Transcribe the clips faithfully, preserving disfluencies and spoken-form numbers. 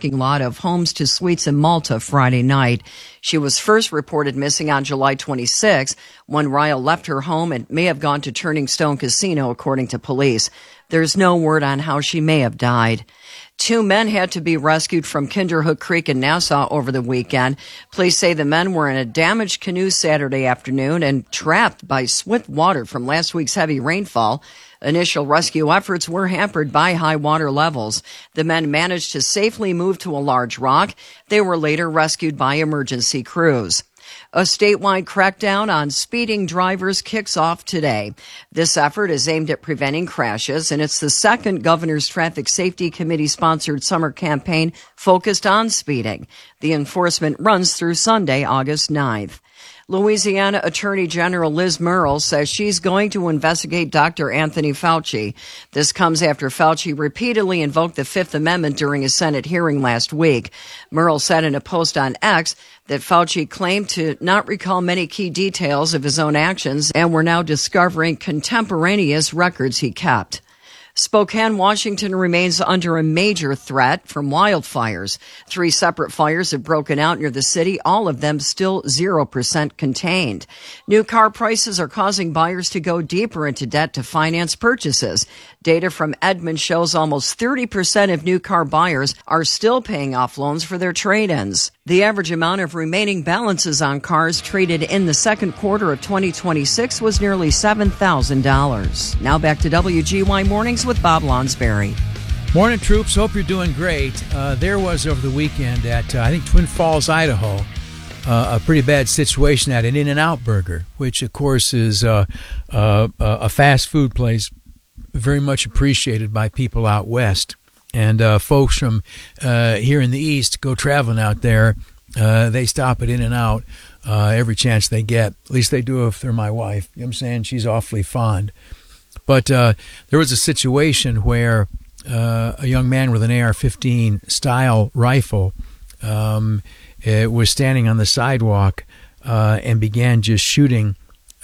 parking lot of Homes to Suites in Malta Friday night. She was first reported missing on July twenty-sixth when Ryle left her home and may have gone to Turning Stone Casino, according to police. There's no word on how she may have died. Two men had to be rescued from Kinderhook Creek in Nassau over the weekend. Police say the men were in a damaged canoe Saturday afternoon and trapped by swift water from last week's heavy rainfall. Initial rescue efforts were hampered by high water levels. The men managed to safely move to a large rock. They were later rescued by emergency crews. A statewide crackdown on speeding drivers kicks off today. This effort is aimed at preventing crashes, and it's the second Governor's Traffic Safety Committee-sponsored summer campaign focused on speeding. The enforcement runs through Sunday, August ninth. Louisiana Attorney General Liz Murrill says she's going to investigate Doctor Anthony Fauci. This comes after Fauci repeatedly invoked the Fifth Amendment during a Senate hearing last week. Murrill said in a post on X that Fauci claimed to not recall many key details of his own actions, and we're now discovering contemporaneous records he kept. Spokane, Washington remains under a major threat from wildfires. Three separate fires have broken out near the city, all of them still zero percent contained. New car prices are causing buyers to go deeper into debt to finance purchases. Data from Edmunds shows almost thirty percent of new car buyers are still paying off loans for their trade-ins. The average amount of remaining balances on cars traded in the second quarter of twenty twenty-six was nearly seven thousand dollars. Now back to W G Y Mornings with Bob Lonsberry. Morning, troops. Hope you're doing great. Uh, there was over the weekend at, uh, I think, Twin Falls, Idaho, uh, a pretty bad situation at an In-N-Out Burger, which, of course, is uh, uh, a fast food place very much appreciated by people out west. And uh, folks from uh, here in the east go traveling out there. Uh, they stop at In-N-Out uh, every chance they get. At least they do if they're my wife. You know what I'm saying? She's awfully fond. But uh, there was a situation where uh, a young man with an A R fifteen style rifle um, it was standing on the sidewalk uh, and began just shooting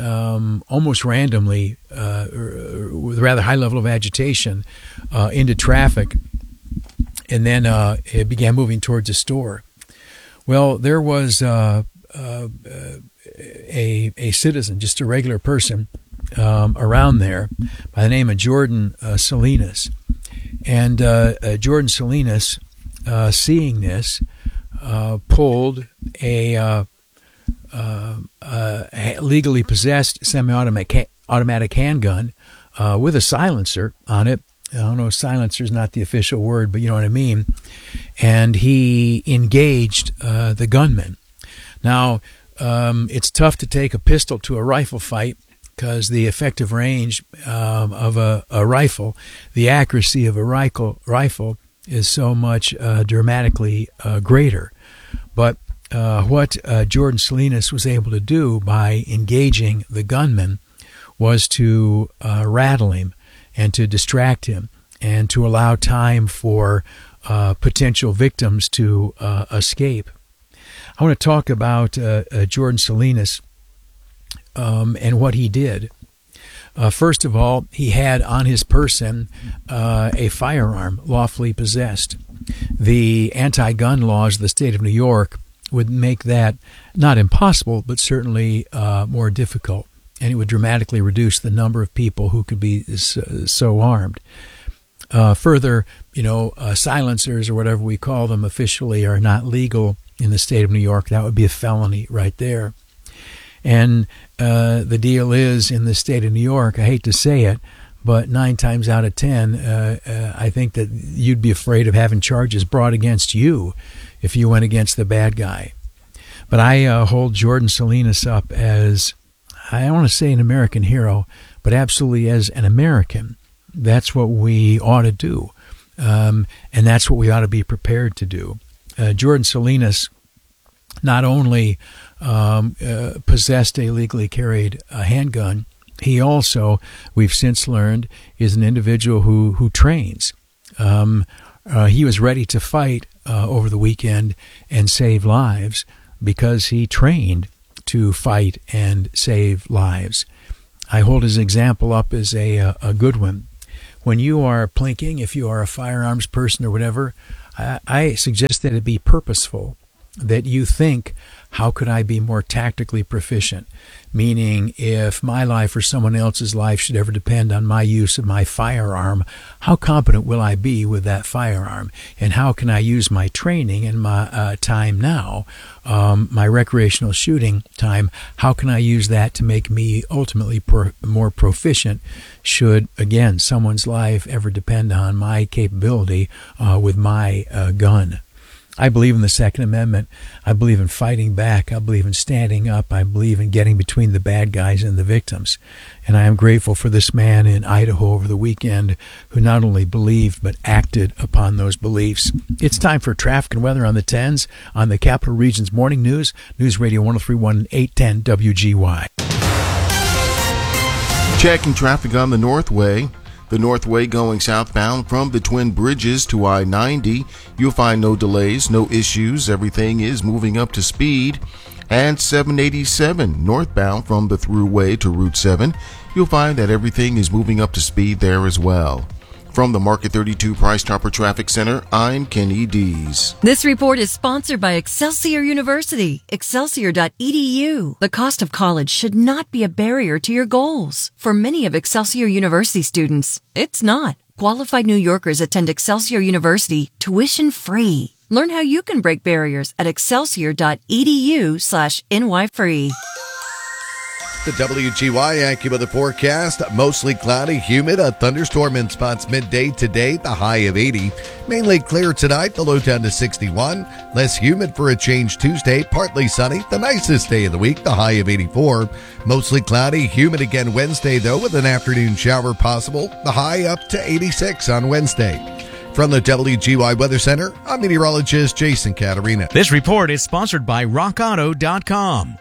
um, almost randomly uh, with a rather high level of agitation uh, into traffic. And then uh, it began moving towards a store. Well, there was uh, uh, a a citizen, just a regular person, um, around there by the name of Jordan uh, Salinas. And uh, uh, Jordan Salinas, uh, seeing this, uh, pulled a, uh, uh, uh, legally possessed semi-automatic automatic handgun uh, with a silencer on it. I don't know, silencer is not the official word, but you know what I mean. And he engaged uh, the gunman. Now, um, it's tough to take a pistol to a rifle fight because the effective range um, of a, a rifle, the accuracy of a rifle, rifle is so much uh, dramatically uh, greater. But uh, what uh, Jordan Salinas was able to do by engaging the gunman was to uh, rattle him and to distract him and to allow time for uh, potential victims to uh, escape. I want to talk about uh, uh, Jordan Salinas um, and what he did. Uh, first of all, he had on his person uh, a firearm lawfully possessed. The anti-gun laws of the state of New York would make that not impossible, but certainly uh, more difficult. And it would dramatically reduce the number of people who could be so, so armed. Uh, further, you know, uh, silencers or whatever we call them officially are not legal in the state of New York. That would be a felony right there. And uh, the deal is in the state of New York, I hate to say it, but nine times out of ten, uh, uh, I think that you'd be afraid of having charges brought against you if you went against the bad guy. But I uh, hold Jordan Salinas up as, I don't want to say an American hero, but absolutely as an American. That's what we ought to do, um, and that's what we ought to be prepared to do. Uh, Jordan Salinas not only um, uh, possessed a legally carried uh, handgun, he also, we've since learned, is an individual who, who trains. Um, uh, he was ready to fight uh, over the weekend and save lives because he trained to fight and save lives. I hold his example up as a, a good one. When you are plinking, if you are a firearms person or whatever, I, I suggest that it be purposeful, that you think, how could I be more tactically proficient? Meaning, if my life or someone else's life should ever depend on my use of my firearm, how competent will I be with that firearm? And how can I use my training and my uh, time now, um, my recreational shooting time, how can I use that to make me ultimately pro- more proficient should, again, someone's life ever depend on my capability uh, with my uh, gun? I believe in the Second Amendment. I believe in fighting back. I believe in standing up. I believe in getting between the bad guys and the victims. And I am grateful for this man in Idaho over the weekend who not only believed but acted upon those beliefs. It's time for traffic and weather on the tens on the Capital Region's Morning News, News Radio one oh three point one, eight ten W G Y. Checking traffic on the Northway. The Northway going southbound from the Twin Bridges to I ninety. You'll find no delays, no issues. Everything is moving up to speed. And seven eighty-seven northbound from the Thruway to Route seven. You'll find that everything is moving up to speed there as well. From the Market thirty-two Price Chopper Traffic Center, I'm Kenny Dees. This report is sponsored by Excelsior University, excelsior dot e d u. The cost of college should not be a barrier to your goals. For many of Excelsior University students, it's not. Qualified New Yorkers attend Excelsior University tuition free. Learn how you can break barriers at excelsior dot e d u slash n y free. The W G Y AccuWeather forecast, mostly cloudy, humid, a thunderstorm in spots midday today, the high of eighty. Mainly clear tonight, the low down to sixty-one. Less humid for a change Tuesday, partly sunny, the nicest day of the week, the high of eighty-four. Mostly cloudy, humid again Wednesday, though, with an afternoon shower possible, the high up to eighty-six on Wednesday. From the W G Y Weather Center, I'm meteorologist Jason Caterina. This report is sponsored by rock auto dot com.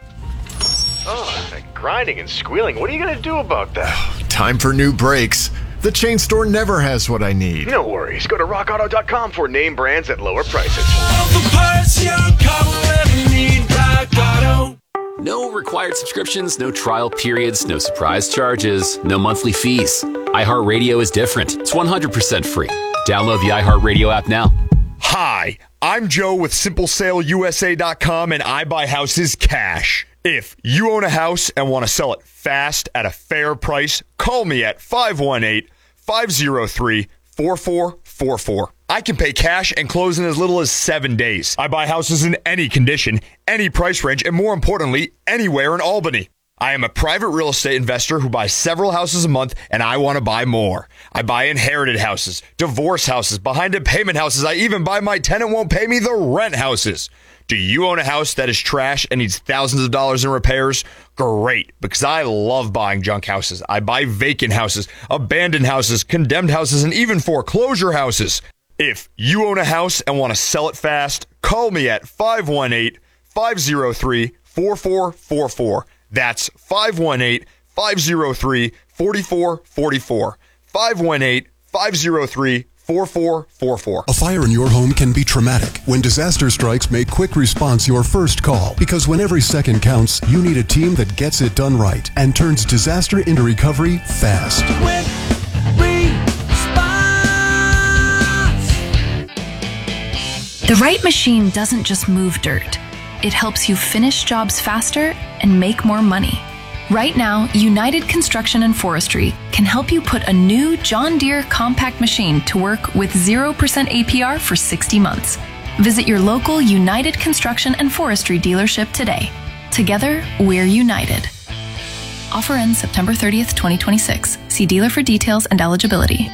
Oh, that grinding and squealing. What are you going to do about that? Time for new brakes. The chain store never has what I need. No worries. Go to rock auto dot com for name brands at lower prices. All the parts your car will ever need, Rock Auto. No required subscriptions, no trial periods, no surprise charges, no monthly fees. iHeartRadio is different. It's one hundred percent free. Download the iHeartRadio app now. Hi, I'm Joe with Simple Sale U S A dot com, and I buy houses cash. If you own a house and want to sell it fast at a fair price, call me at five one eight, five oh three, four four four four. I can pay cash and close in as little as seven days. I buy houses in any condition, any price range, and more importantly, anywhere in Albany. I am a private real estate investor who buys several houses a month, and I want to buy more. I buy inherited houses, divorce houses, behind-in-payment houses. I even buy my tenant won't pay me the rent houses. Do you own a house that is trash and needs thousands of dollars in repairs? Great, because I love buying junk houses. I buy vacant houses, abandoned houses, condemned houses, and even foreclosure houses. If you own a house and want to sell it fast, call me at five one eight, five oh three, four four four four. That's five one eight, five oh three, four four four four. five one eight, five oh three, four four four four. A fire in your home can be traumatic. When disaster strikes, make quick response your first call. Because when every second counts, you need a team that gets it done right and turns disaster into recovery fast. Quick response. The right machine doesn't just move dirt. It helps you finish jobs faster and make more money. Right now, United Construction and Forestry can help you put a new John Deere compact machine to work with zero percent A P R for sixty months. Visit your local United Construction and Forestry dealership today. Together, we're united. Offer ends September thirtieth, twenty twenty-six. See dealer for details and eligibility.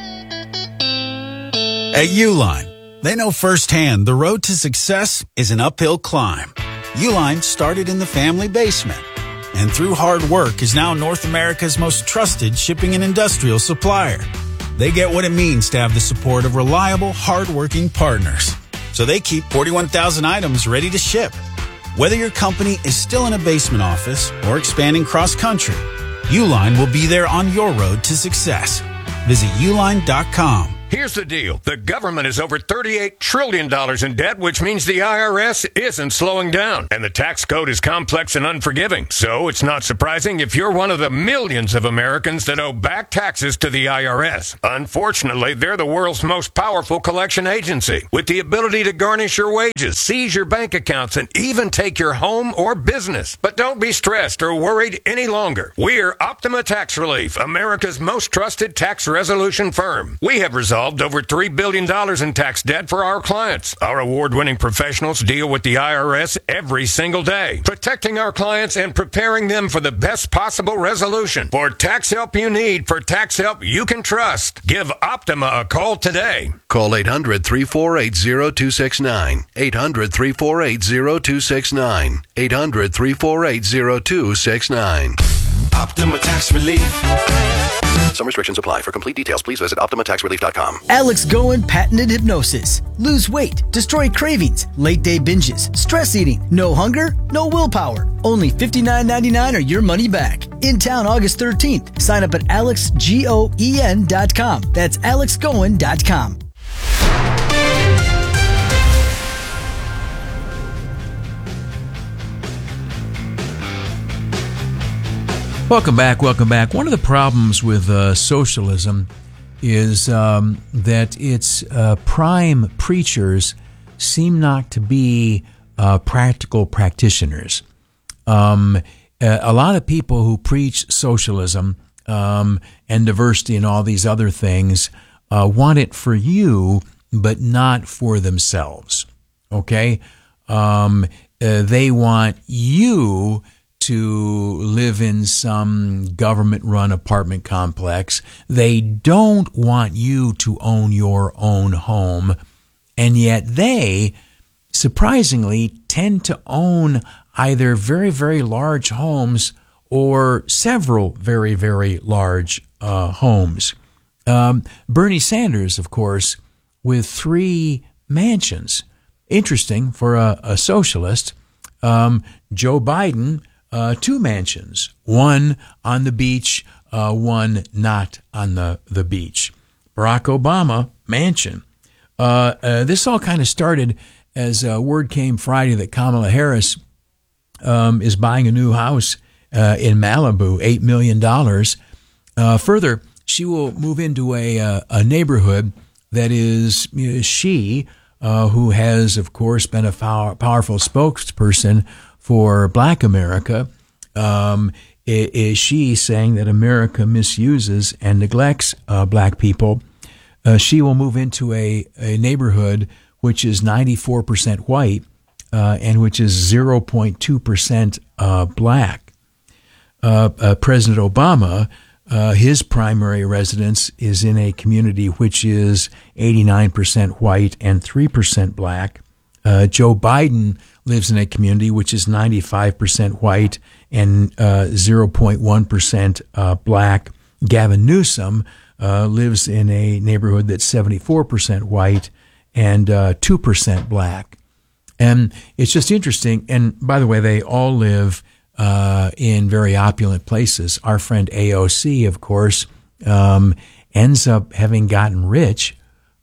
At Uline, they know firsthand the road to success is an uphill climb. Uline started in the family basement, and through hard work is now North America's most trusted shipping and industrial supplier. They get what it means to have the support of reliable, hard-working partners. So they keep forty-one thousand items ready to ship. Whether your company is still in a basement office or expanding cross-country, Uline will be there on your road to success. Visit uline dot com. Here's the deal. The government is over thirty-eight trillion dollars in debt, which means the I R S isn't slowing down. And the tax code is complex and unforgiving. So it's not surprising if you're one of the millions of Americans that owe back taxes to the I R S. Unfortunately, they're the world's most powerful collection agency, with the ability to garnish your wages, seize your bank accounts, and even take your home or business. But don't be stressed or worried any longer. We're Optima Tax Relief, America's most trusted tax resolution firm. We have resolved over three billion dollars in tax debt for our clients. Our award-winning professionals deal with the I R S every single day, protecting our clients and preparing them for the best possible resolution. For tax help you need, for tax help you can trust, give Optima a call today. Call eight hundred, three four eight, zero two six nine. eight hundred, three four eight, zero two six nine. eight hundred, three four eight, zero two six nine. Optima Tax Relief. Some restrictions apply. For complete details, please visit optima tax relief dot com. Alex Goen patented hypnosis. Lose weight, destroy cravings, late day binges, stress eating, no hunger, no willpower. Only fifty-nine ninety-nine or your money back. In town August thirteenth. Sign up at alex goen dot com. That's alex goen dot com. Welcome back, welcome back. One of the problems with uh, socialism is um, that its uh, prime preachers seem not to be uh, practical practitioners. Um, a, a lot of people who preach socialism um, and diversity and all these other things uh, want it for you, but not for themselves. Okay? Um, uh, they want you to live in some government-run apartment complex. They don't want you to own your own home, and yet they, surprisingly, tend to own either very, very large homes or several very, very large uh, homes. Um, Bernie Sanders, of course, with three mansions. Interesting for a, a socialist. Um, Joe Biden, Uh, two mansions, one on the beach, uh, one not on the, the beach. Barack Obama, mansion. Uh, uh, this all kind of started as uh, word came Friday that Kamala Harris um, is buying a new house uh, in Malibu, eight million dollars. Uh, further, she will move into a, uh, a neighborhood that is you know, she, uh, who has, of course, been a pow- powerful spokesperson for Black America, um, is she saying that America misuses and neglects uh, Black people. Uh, she will move into a, a neighborhood which is ninety-four percent white uh, and which is zero point two percent uh, Black. Uh, uh, President Obama, uh, his primary residence is in a community which is eighty-nine percent white and three percent Black. Uh, Joe Biden lives in a community which is ninety-five percent white and uh, zero point one percent uh, Black. Gavin Newsom uh, lives in a neighborhood that's seventy-four percent white and uh, two percent Black. And it's just interesting. And by the way, they all live uh, in very opulent places. Our friend A O C, of course, um, ends up having gotten rich.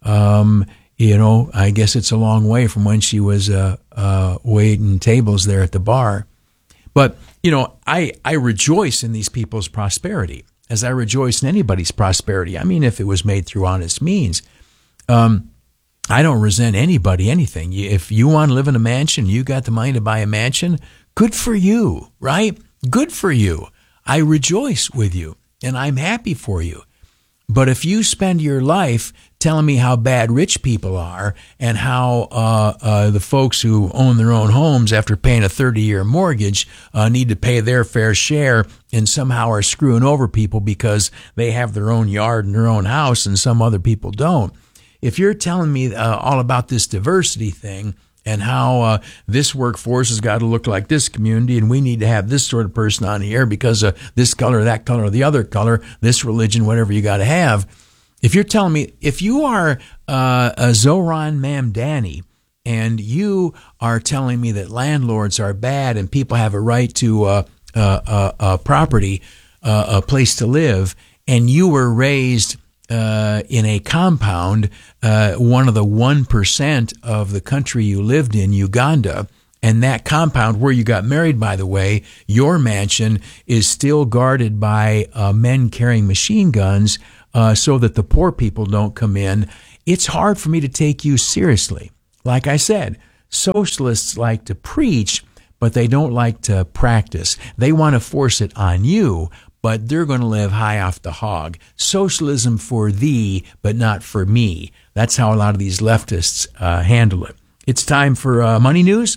Um, You know, I guess it's a long way from when she was uh, uh, waiting tables there at the bar. But, you know, I, I rejoice in these people's prosperity, as I rejoice in anybody's prosperity. I mean, if it was made through honest means. Um, I don't resent anybody anything. If you want to live in a mansion, you got the money to buy a mansion, good for you, right? Good for you. I rejoice with you, and I'm happy for you. But if you spend your life telling me how bad rich people are and how uh, uh, the folks who own their own homes after paying a thirty-year mortgage uh, need to pay their fair share and somehow are screwing over people because they have their own yard and their own house and some other people don't. If you're telling me uh, all about this diversity thing and how uh, this workforce has got to look like this community and we need to have this sort of person on here because of this color, that color, or the other color, this religion, whatever you got to have. If you're telling me, if you are uh, a Zoran Mamdani and you are telling me that landlords are bad and people have a right to uh, uh, uh, uh, property, uh, a place to live, and you were raised uh, in a compound, uh, one of the one percent of the country you lived in, Uganda, and that compound where you got married, by the way, your mansion is still guarded by uh, men carrying machine guns uh, so that the poor people don't come in. It's hard for me to take you seriously. Like I said, socialists like to preach, but they don't like to practice. They want to force it on you, but they're going to live high off the hog. Socialism for thee, but not for me. That's how a lot of these leftists uh, handle it. It's time for uh, Money News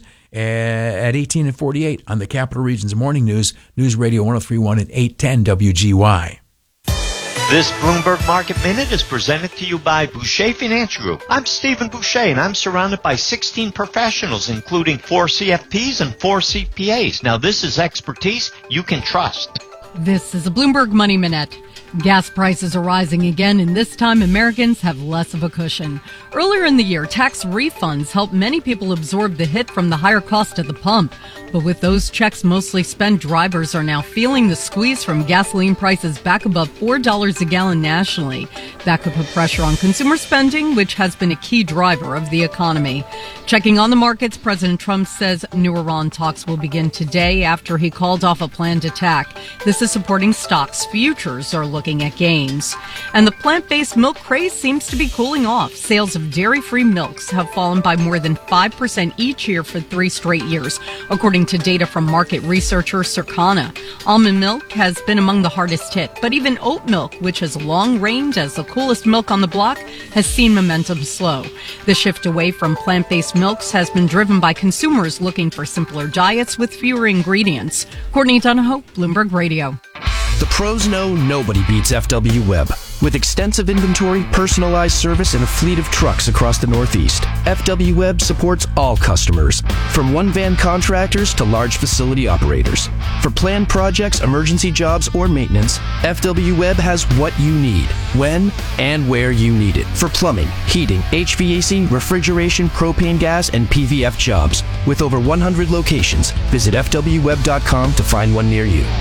at eighteen and forty-eight on the Capital Region's Morning News, News Radio one oh three point one and eight ten W G Y. This Bloomberg Market Minute is presented to you by Boucher Finance Group. I'm Stephen Boucher, and I'm surrounded by sixteen professionals, including four C F Ps and four C P As. Now, this is expertise you can trust. This is a Bloomberg Money Minute. Gas prices are rising again, and this time Americans have less of a cushion. Earlier in the year, tax refunds helped many people absorb the hit from the higher cost at the pump. But with those checks mostly spent, drivers are now feeling the squeeze from gasoline prices back above four dollars a gallon nationally. That could put pressure on consumer spending, which has been a key driver of the economy. Checking on the markets, President Trump says new Iran talks will begin today after he called off a planned attack. This is supporting stocks. Futures are looking at gains. And the plant-based milk craze seems to be cooling off. Sales of dairy-free milks have fallen by more than five percent each year for three straight years, according to data from market researcher Circana. Almond milk has been among the hardest hit, but even oat milk, which has long reigned as the coolest milk on the block, has seen momentum slow. The shift away from plant-based milks has been driven by consumers looking for simpler diets with fewer ingredients. Courtney Donahoe, Bloomberg Radio. The pros know nobody beats F W Web. With extensive inventory, personalized service, and a fleet of trucks across the Northeast, F W Web supports all customers, from one-van contractors to large facility operators. For planned projects, emergency jobs, or maintenance, F W Web has what you need, when and where you need it. For plumbing, heating, H V A C, refrigeration, propane gas, and P V F jobs. With over one hundred locations, visit F W web dot com to find one near you.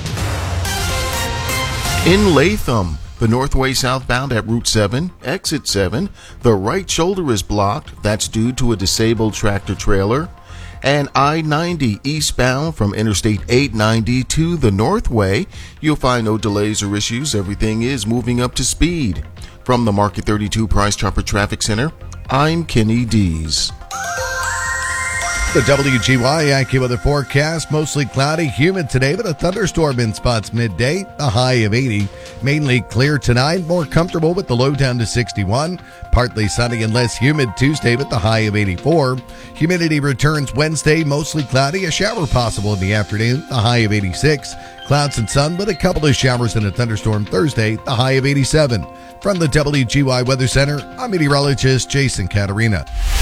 In Latham, the Northway southbound at Route seven, exit seven, the right shoulder is blocked. That's due to a disabled tractor trailer. And I ninety eastbound from Interstate eight ninety to the Northway, you'll find no delays or issues. Everything is moving up to speed. From the Market thirty-two Price Chopper Traffic Center, I'm Kenny Dees. The W G Y AccuWeather forecast, mostly cloudy, humid today, but a thunderstorm in spots midday, a high of eighty. Mainly clear tonight, more comfortable with the low down to sixty-one. Partly sunny and less humid Tuesday with the high of eighty-four. Humidity returns Wednesday, mostly cloudy, a shower possible in the afternoon, the high of eighty-six. Clouds and sun with a couple of showers and a thunderstorm Thursday, the high of eighty-seven. From the W G Y Weather Center, I'm meteorologist Jason Caterina.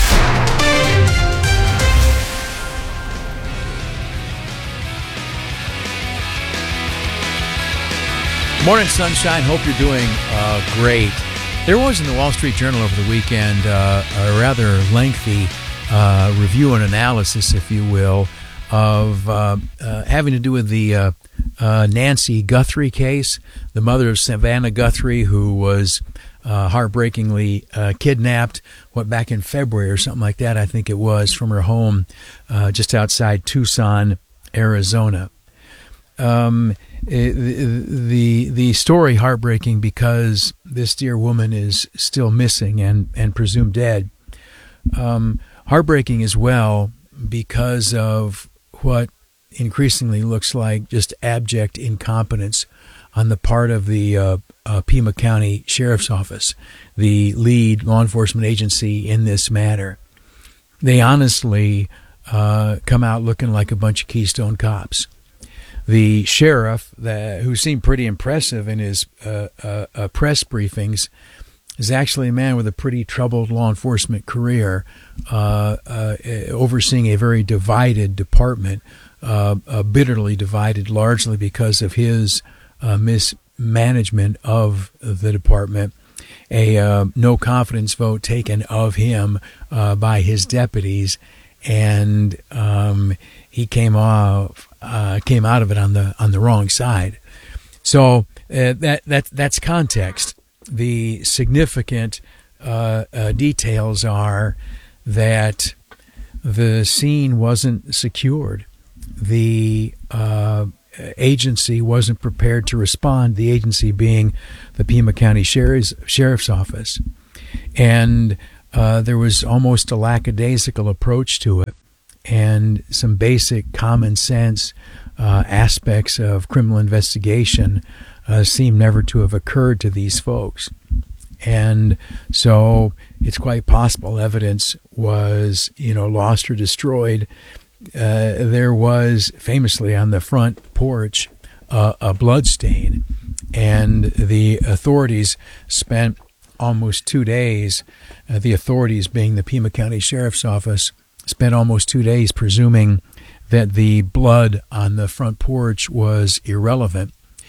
Morning, sunshine. Hope you're doing uh, great. There was in the Wall Street Journal over the weekend uh, a rather lengthy uh, review and analysis, if you will, of uh, uh, having to do with the uh, uh, Nancy Guthrie case, the mother of Savannah Guthrie, who was uh, heartbreakingly uh, kidnapped, what, back in February or something like that, I think it was, from her home uh, just outside Tucson, Arizona. Um, the, the the story heartbreaking because this dear woman is still missing and, and presumed dead. Um, heartbreaking as well because of what increasingly looks like just abject incompetence on the part of the uh, uh, Pima County Sheriff's Office, the lead law enforcement agency in this matter. They honestly uh, come out looking like a bunch of Keystone Cops. The sheriff, that, who seemed pretty impressive in his uh, uh, uh, press briefings, is actually a man with a pretty troubled law enforcement career, uh, uh, overseeing a very divided department, uh, uh, bitterly divided largely because of his uh, mismanagement of the department, a uh, no confidence vote taken of him uh, by his deputies, and um, he came off. Uh, came out of it on the on the wrong side, so uh, that that that's context. the significant uh, uh, details are that the scene wasn't secured. The uh, agency wasn't prepared to respond, the agency being the Pima County Sheriff's, Sheriff's Office. And uh, there was almost a lackadaisical approach to it, and some basic common sense uh, aspects of criminal investigation uh, seem never to have occurred to these folks. And so it's quite possible evidence was, you know, lost or destroyed. Uh, there was famously on the front porch uh, a blood stain, and the authorities spent almost two days, uh, the authorities being the Pima County Sheriff's Office, spent almost two days presuming that the blood on the front porch was irrelevant.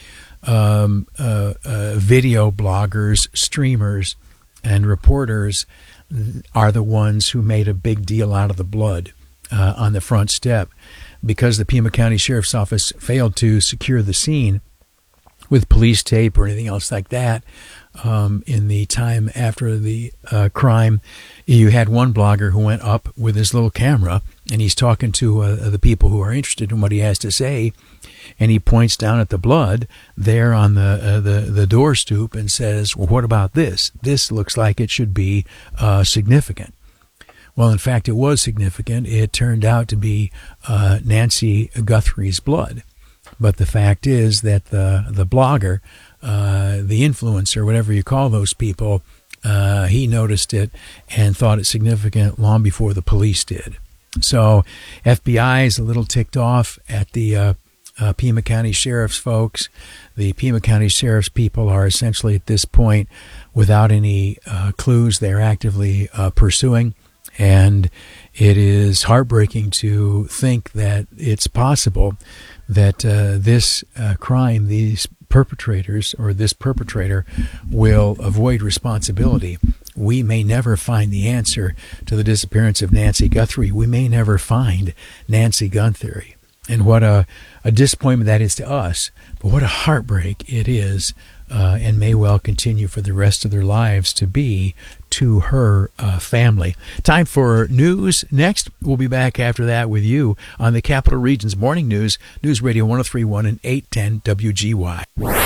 Um, uh, uh, video bloggers, streamers, and reporters are the ones who made a big deal out of the blood uh, on the front step, because the Pima County Sheriff's Office failed to secure the scene with police tape or anything else like that. Um, in the time after the uh, crime, you had one blogger who went up with his little camera, and he's talking to uh, the people who are interested in what he has to say, and he points down at the blood there on the uh, the, the door stoop and says, well, what about this? This looks like it should be uh, significant. Well, in fact, it was significant. It turned out to be uh, Nancy Guthrie's blood. But the fact is that the the blogger, uh, the influencer, whatever you call those people, uh, he noticed it and thought it significant long before the police did. So F B I is a little ticked off at the uh, uh, Pima County Sheriff's folks. The Pima County Sheriff's people are essentially at this point without any uh, clues they're actively uh, pursuing. And it is heartbreaking to think that it's possible that uh, this uh, crime, these perpetrators or this perpetrator will avoid responsibility. We may never find the answer to the disappearance of Nancy Guthrie. We may never find Nancy Guthrie. And what a, a disappointment that is to us, but what a heartbreak it is, uh, and may well continue for the rest of their lives to be to her uh, family. Time for news next. We'll be back after that with you on the Capital Region's Morning News, News Radio one oh three point one and eight ten W G Y.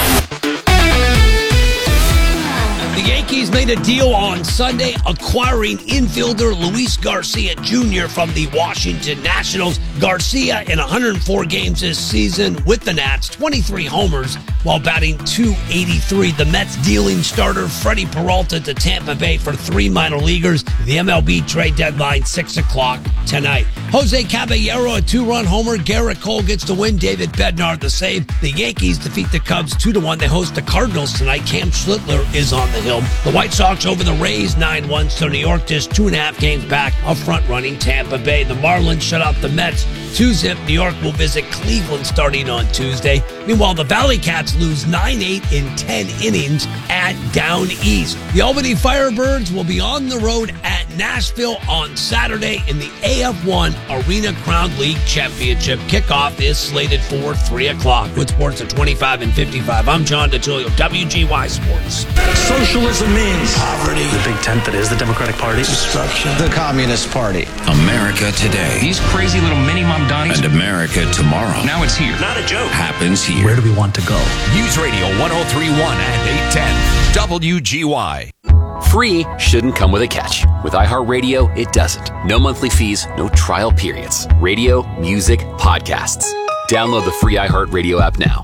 The Yankees made a deal on Sunday acquiring infielder Luis Garcia Junior from the Washington Nationals. Garcia in one hundred four games this season with the Nats, twenty-three homers while batting two eighty-three. The Mets dealing starter Freddie Peralta to Tampa Bay for three minor leaguers. The M L B trade deadline, six o'clock tonight. Jose Caballero, a two-run homer. Garrett Cole gets the win. David Bednar the save. The Yankees defeat the Cubs two to one. They host the Cardinals tonight. Cam Schlittler is on the hill. The White Sox over the Rays nine one, so New York just two and a half games back of front-running Tampa Bay. The Marlins shut out the Mets two zip. New York will visit Cleveland starting on Tuesday. Meanwhile, the Valley Cats lose nine eight in ten innings at Down East. The Albany Firebirds will be on the road at Nashville on Saturday in the A F one Arena Crown League Championship. Kickoff is slated for three o'clock. With sports at twenty-five and fifty-five, I'm John DeTulio, W G Y Sports. Socialism means poverty. The big tent that is the Democratic Party. Destruction. The Communist Party. America today. These crazy little mini mom donnies. And America tomorrow. Now it's here. Not a joke. Happens here. Where do we want to go? News Radio one oh three point one and eight ten W G Y. Free shouldn't come with a catch. With iHeartRadio, it doesn't. No monthly fees, no trial periods. Radio, music, podcasts. Download the free iHeartRadio app now.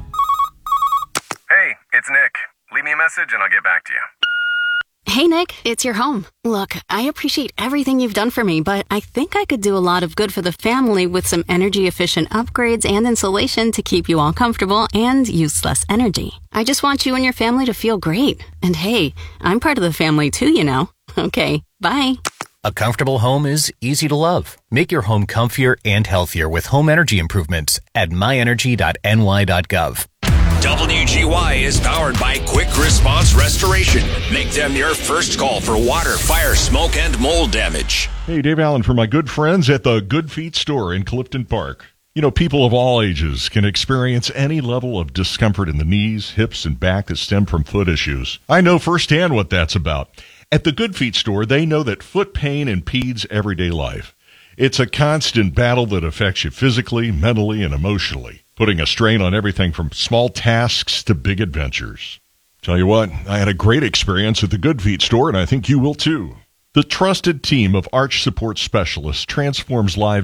Hey, it's Nick. Leave me a message and I'll get back to you. Hey, Nick, it's your home. Look, I appreciate everything you've done for me, but I think I could do a lot of good for the family with some energy-efficient upgrades and insulation to keep you all comfortable and use less energy. I just want you and your family to feel great. And hey, I'm part of the family too, you know. Okay, bye. A comfortable home is easy to love. Make your home comfier and healthier with home energy improvements at my energy dot n y dot gov. W G Y is powered by Quick Response Restoration. Make them your first call for water, fire, smoke, and mold damage. Hey, Dave Allen for my good friends at the Good Feet store in Clifton Park. You know, people of all ages can experience any level of discomfort in the knees, hips, and back that stem from foot issues. I know firsthand what that's about. At the Good Feet store, they know that foot pain impedes everyday life. It's a constant battle that affects you physically, mentally, and emotionally, putting a strain on everything from small tasks to big adventures. Tell you what, I had a great experience at the Good Feet store, and I think you will too. The trusted team of arch support specialists transforms lives